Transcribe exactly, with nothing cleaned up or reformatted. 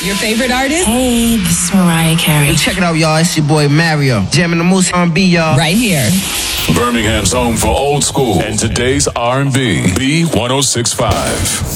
Your favorite artist? Hey, this is Mariah Carey. Hey, check it out, y'all. It's your boy Mario. Jamming the Moose R and B, y'all. Right here. Birmingham's home for old school and today's R and B. B one oh six point five.